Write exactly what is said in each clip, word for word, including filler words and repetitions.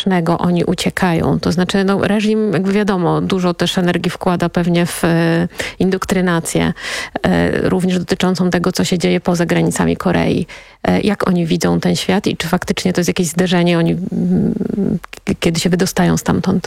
strasznego oni uciekają? To znaczy, no, reżim, jakby wiadomo, dużo też energii wkłada pewnie w e, indoktrynację, e, również dotyczącą tego, co się dzieje poza granicami Korei. E, jak oni widzą ten świat i czy faktycznie to jest jakieś zderzenie, oni m, kiedy się wydostają stamtąd?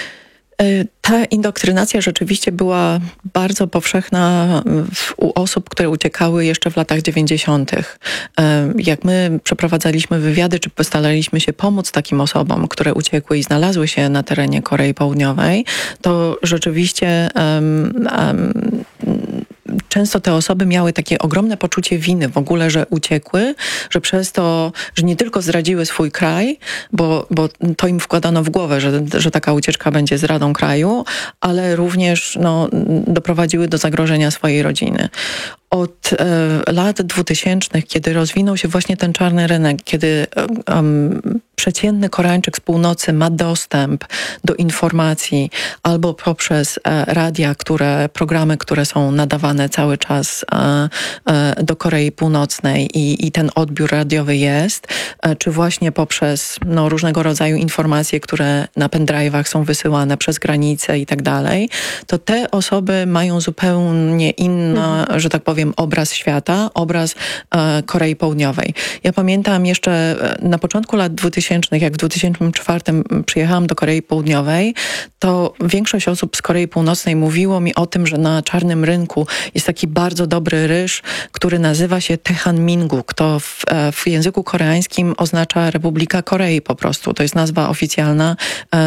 Ta indoktrinacja rzeczywiście była bardzo powszechna w, u osób, które uciekały jeszcze w latach dziewięćdziesiątych. Jak my przeprowadzaliśmy wywiady, czy staraliśmy się pomóc takim osobom, które uciekły i znalazły się na terenie Korei Południowej, to rzeczywiście um, um, często te osoby miały takie ogromne poczucie winy w ogóle, że uciekły, że przez to, że nie tylko zdradziły swój kraj, bo, bo to im wkładano w głowę, że, że taka ucieczka będzie zdradą kraju, ale również no, doprowadziły do zagrożenia swojej rodziny. Od e, lat dwutysięcznych, kiedy rozwinął się właśnie ten czarny rynek, kiedy um, przeciętny Koreańczyk z północy ma dostęp do informacji albo poprzez e, radia, które, programy, które są nadawane cały czas e, e, do Korei Północnej i, i ten odbiór radiowy jest, e, czy właśnie poprzez no, różnego rodzaju informacje, które na pendrive'ach są wysyłane przez granicę i tak dalej, to te osoby mają zupełnie inny, mhm. że tak powiem, obraz świata, obraz e, Korei Południowej. Ja pamiętam jeszcze na początku lat dwutysięcznych, jak w dwa tysiące czwartym przyjechałam do Korei Południowej, to większość osób z Korei Północnej mówiło mi o tym, że na czarnym rynku jest taki bardzo dobry ryż, który nazywa się Tehanmingu, to w, w języku koreańskim oznacza Republika Korei po prostu. To jest nazwa oficjalna e,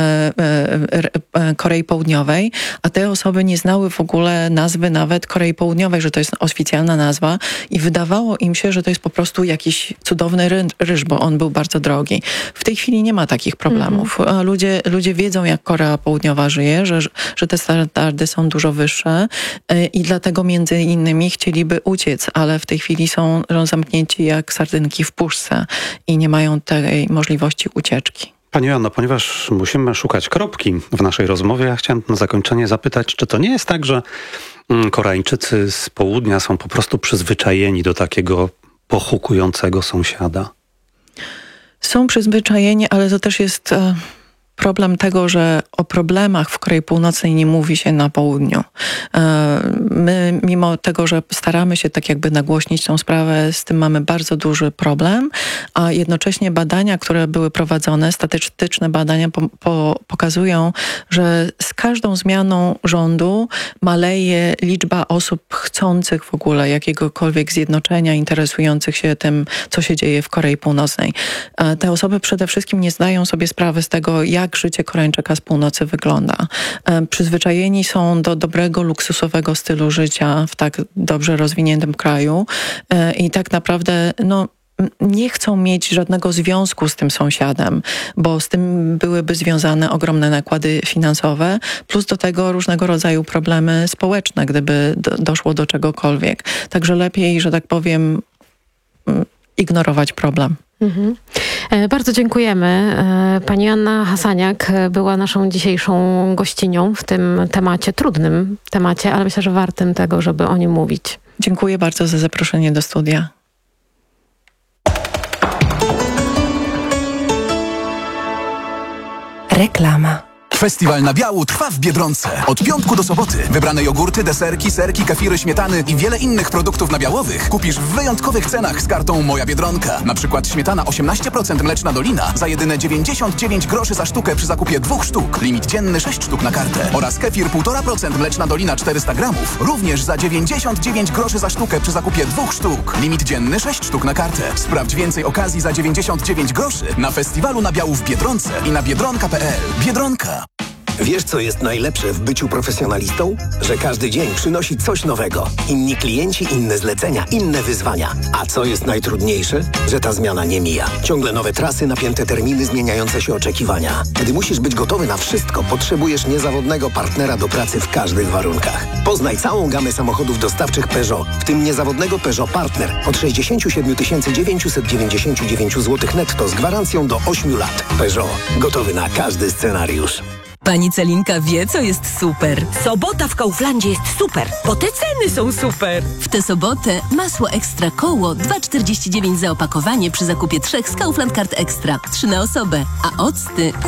e, Korei Południowej, a te osoby nie znały w ogóle nazwy nawet Korei Południowej, że to jest oficjalna nazwa i wydawało im się, że to jest po prostu jakiś cudowny ry- ryż, bo on był bardzo drogi. W tej chwili nie ma takich problemów. Mm-hmm. Ludzie, ludzie wiedzą, jak Korea Południowa żyje, że, że te standardy są dużo wyższe i dlatego między innymi chcieliby uciec, ale w tej chwili są zamknięci jak sardynki w puszce i nie mają tej możliwości ucieczki. Pani Joanno, ponieważ musimy szukać kropki w naszej rozmowie, ja chciałem na zakończenie zapytać, czy to nie jest tak, że Koreańczycy z południa są po prostu przyzwyczajeni do takiego pochukującego sąsiada? Są przyzwyczajeni, ale to też jest e, problem tego, że o problemach w Korei Północnej nie mówi się na południu. E, my, mimo tego, że staramy się tak jakby nagłośnić tą sprawę, z tym mamy bardzo duży problem, a jednocześnie badania, które były prowadzone, statystyczne badania po, po, pokazują, że z każdą zmianą rządu maleje liczba osób chcących w ogóle jakiegokolwiek zjednoczenia, interesujących się tym, co się dzieje w Korei Północnej. E, te osoby przede wszystkim nie zdają sobie sprawy z tego, jak życie Koreańczyka z północy wygląda. E, przyzwyczajeni są do dobrego, luksusowego stylu życia w tak dobrze rozwiniętym kraju e, i tak naprawdę no, nie chcą mieć żadnego związku z tym sąsiadem, bo z tym byłyby związane ogromne nakłady finansowe, plus do tego różnego rodzaju problemy społeczne, gdyby do, doszło do czegokolwiek. Także lepiej, że tak powiem, ignorować problem. Mhm. Bardzo dziękujemy. Pani Joanna Hasaniak była naszą dzisiejszą gościnią w tym temacie, trudnym temacie, ale myślę, że wartym tego, żeby o nim mówić. Dziękuję bardzo za zaproszenie do studia. Reklama. Festiwal nabiału trwa w Biedronce. Od piątku do soboty wybrane jogurty, deserki, serki, kefiry, śmietany i wiele innych produktów nabiałowych kupisz w wyjątkowych cenach z kartą Moja Biedronka. Na przykład śmietana osiemnaście procent Mleczna Dolina za jedyne dziewięćdziesiąt dziewięć groszy za sztukę przy zakupie dwóch sztuk. Limit dzienny sześć sztuk na kartę. Oraz kefir półtora procent Mleczna Dolina czterysta gramów. Również za dziewięćdziesiąt dziewięć groszy za sztukę przy zakupie dwóch sztuk. Limit dzienny sześć sztuk na kartę. Sprawdź więcej okazji za dziewięćdziesiąt dziewięć groszy na Festiwalu Nabiału w Biedronce i na biedronka kropka p l. Biedronka. Wiesz, co jest najlepsze w byciu profesjonalistą? Że każdy dzień przynosi coś nowego. Inni klienci, inne zlecenia, inne wyzwania. A co jest najtrudniejsze? Że ta zmiana nie mija. Ciągle nowe trasy, napięte terminy, zmieniające się oczekiwania. Gdy musisz być gotowy na wszystko, potrzebujesz niezawodnego partnera do pracy w każdych warunkach. Poznaj całą gamę samochodów dostawczych Peugeot, w tym niezawodnego Peugeot Partner od sześćdziesiąt siedem tysięcy dziewięćset dziewięćdziesiąt dziewięć złotych netto z gwarancją do ośmiu lat. Peugeot. Gotowy na każdy scenariusz. Pani Celinka wie, co jest super. Sobota w Kauflandzie jest super, bo te ceny są super. W tę sobotę masło ekstra koło dwa czterdzieści dziewięć za opakowanie przy zakupie trzech z Kaufland Card Extra. Trzy na osobę. A octy